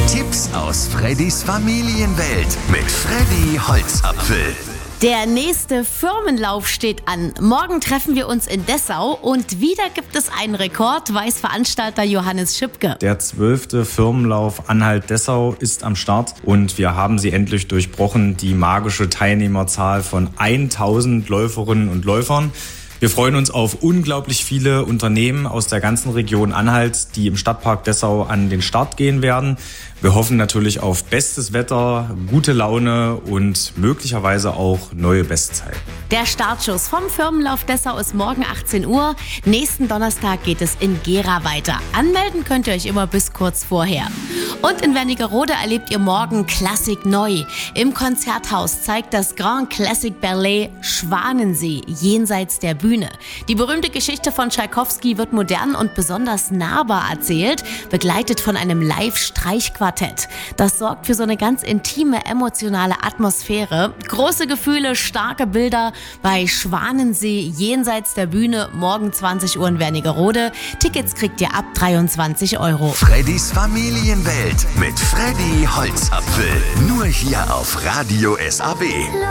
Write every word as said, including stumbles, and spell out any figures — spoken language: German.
Tipps aus Freddys Familienwelt mit Freddy Holzapfel. Der nächste Firmenlauf steht an. Morgen treffen wir uns in Dessau und wieder gibt es einen Rekord, weiß Veranstalter Johannes Schipke. Der zwölfte Firmenlauf Anhalt-Dessau ist am Start und wir haben sie endlich durchbrochen, die magische Teilnehmerzahl von tausend Läuferinnen und Läufern. Wir freuen uns auf unglaublich viele Unternehmen aus der ganzen Region Anhalt, die im Stadtpark Dessau an den Start gehen werden. Wir hoffen natürlich auf bestes Wetter, gute Laune und möglicherweise auch neue Bestzeiten. Der Startschuss vom Firmenlauf Dessau ist morgen achtzehn Uhr. Nächsten Donnerstag geht es in Gera weiter. Anmelden könnt ihr euch immer bis kurz vorher. Und in Wernigerode erlebt ihr morgen Klassik neu. Im Konzerthaus zeigt das Grand Classic Ballet Schwanensee jenseits der Bühne. Die berühmte Geschichte von Tschaikowski wird modern und besonders nahbar erzählt, begleitet von einem Live-Streichquartett. Das sorgt für so eine ganz intime, emotionale Atmosphäre. Große Gefühle, starke Bilder bei Schwanensee jenseits der Bühne, morgen zwanzig Uhr in Wernigerode. Tickets kriegt ihr ab dreiundzwanzig Euro. Freddys Familienwelt mit Freddy Holzapfel. Nur hier auf Radio S A B.